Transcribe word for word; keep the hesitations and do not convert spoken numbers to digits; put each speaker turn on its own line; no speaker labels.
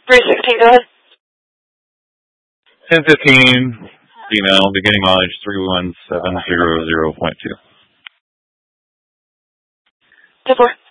three sixteen, go ahead.
ten fifteen, female, beginning mileage three one seven zero zero point two.
ten four.